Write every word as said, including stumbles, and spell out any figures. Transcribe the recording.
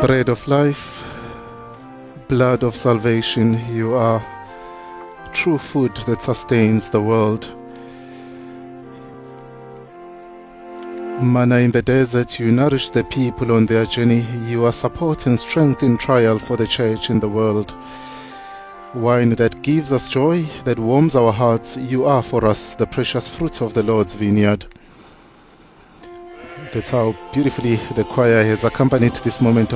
Bread of life, blood of salvation, you are true food that sustains the world. Manna in the desert, you nourish the people on their journey. You are support and strength in trial for the church in the world. Wine that gives us joy, that warms our hearts, you are for us the precious fruit of the Lord's vineyard. That's how beautifully the choir has accompanied this moment